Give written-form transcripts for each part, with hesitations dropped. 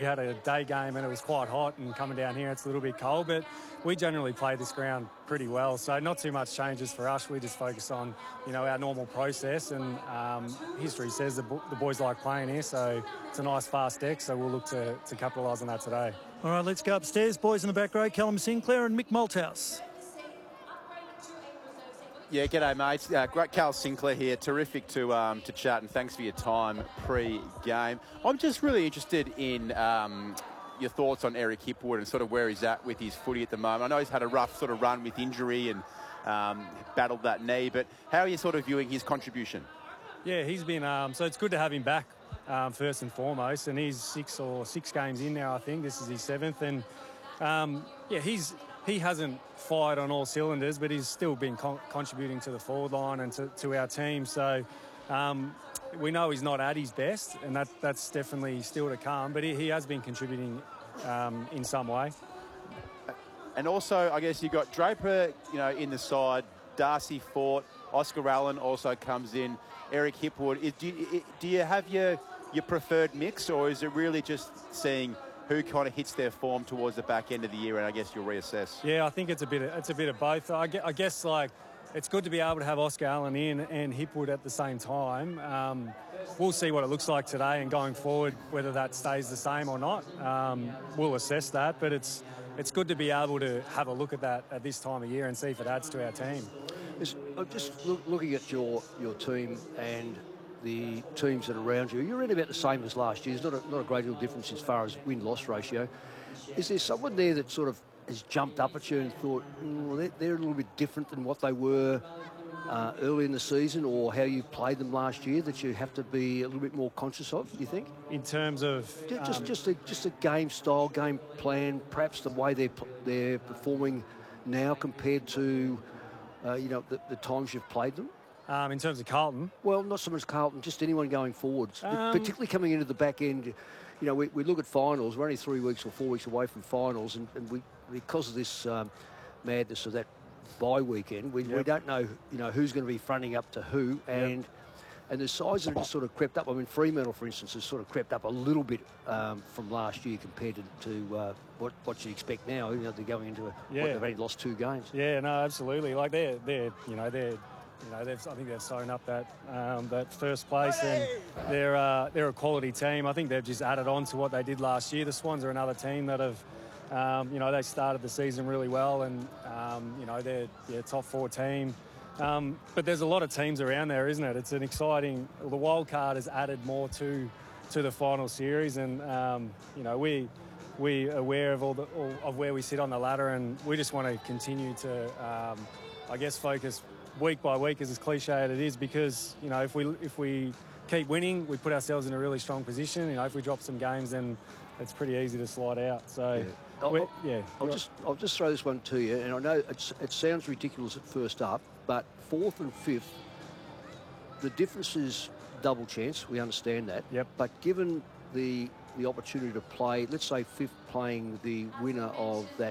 had a day game and it was quite hot, and coming down here it's a little bit cold, but we generally play this ground pretty well, so not too much changes for us. We just focus on, our normal process, and history says the boys like playing here, so it's a nice fast deck, so we'll look to capitalise on that today. All right, let's go upstairs. Boys in the back row, Callum Sinclair and Mick Malthouse. Yeah, g'day, mates. Great, Cal Sinclair here. Terrific to chat, and thanks for your time pre-game. I'm just really interested in your thoughts on Eric Hipwood and sort of where he's at with his footy at the moment. I know he's had a rough sort of run with injury and battled that knee, but how are you sort of viewing his contribution? Yeah, he's been, so it's good to have him back, first and foremost, and he's six games in now, I think. This is his 7th, and he hasn't fired on all cylinders, but he's still been contributing to the forward line and to our team. So we know he's not at his best, and that's definitely still to come, but he has been contributing in some way. And also, I guess you got Draper, in the side, Darcy Fort, Oscar Allen also comes in, Eric Hipwood. Do you have your preferred mix, or is it really just seeing who kind of hits their form towards the back end of the year, and I guess you'll reassess? Yeah, I think it's a bit of both. I guess it's good to be able to have Oscar Allen in and Hipwood at the same time. We'll see what it looks like today, and going forward, whether that stays the same or not. We'll assess that, but it's good to be able to have a look at that at this time of year and see if it adds to our team. I'm just looking at your team and the teams that are around you. You're in about the same as last year. There's not a great deal difference as far as win-loss ratio. Is there someone there that sort of has jumped up at you and thought, they're a little bit different than what they were early in the season, or how you played them last year, that you have to be a little bit more conscious of, do you think? In terms of... Just a game style, game plan, perhaps the way they're performing now compared to, the times you've played them? In terms of Carlton? Well, not so much Carlton, just anyone going forwards, particularly coming into the back end. We look at finals. We're only 3 weeks or 4 weeks away from finals, and we because of this madness of that bye weekend, we don't know, who's going to be fronting up to who, and the sides that have just sort of crept up. I mean, Fremantle, for instance, has sort of crept up a little bit from last year compared to what you expect now. They're going into they've only lost 2 games. Yeah, no, absolutely. Like they're I think they've sewn up that first place, and they're a quality team. I think they've just added on to what they did last year. The Swans are another team that have, they started the season really well, and they're a top 4 team. But there's a lot of teams around there, isn't it? It's an exciting. The wild card has added more to the final series, and we're aware of of where we sit on the ladder, and we just want to continue to, focus week by week, as cliche as it is, because if we keep winning, we put ourselves in a really strong position. If we drop some games, then it's pretty easy to slide out. So I'll just throw this one to you, and I know it sounds ridiculous at first up, but 4th and 5th, the difference is double chance. We understand that. Yep. But given the opportunity to play, let's say 5th playing the winner of the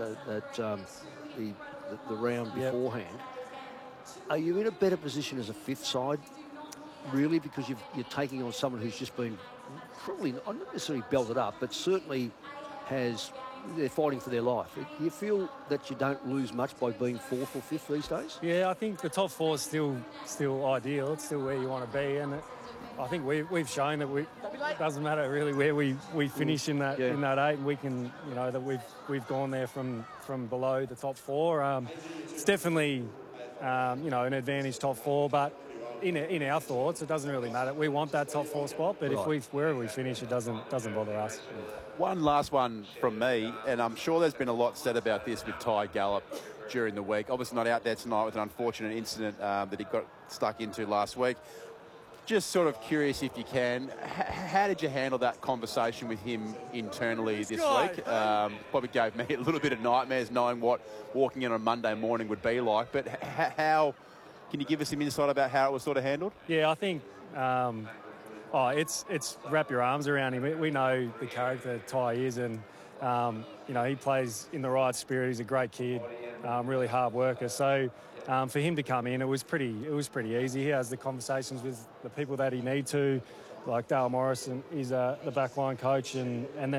round beforehand. Are you in a better position as a 5th side, really, because you're taking on someone who's just been probably not necessarily belted up, but certainly they're fighting for their life? Do you feel that you don't lose much by being 4th or 5th these days? Yeah, I think the top 4 is still ideal. It's still where you want to be, and I think we've shown that it doesn't matter really where we finish in that 8, and we can that we've gone there from below the top 4. It's definitely an advantage top 4, but in our thoughts, it doesn't really matter. We want that top 4 spot, but wherever we finish, it doesn't bother us. One last one from me, and I'm sure there's been a lot said about this with Ty Gallop during the week. Obviously not out there tonight with an unfortunate incident that he got stuck into last week. Just sort of curious, if you can, how did you handle that conversation with him internally this week? Probably gave me a little bit of nightmares knowing what walking in on a Monday morning would be like. But how can you give us some insight about how it was sort of handled? Yeah, I think it's wrap your arms around him. We know the character Ty is, and he plays in the right spirit. He's a great kid, really hard worker. So. For him to come in, it was pretty easy. He has the conversations with the people that he need to, like Dale Morris, and he's the backline coach, and then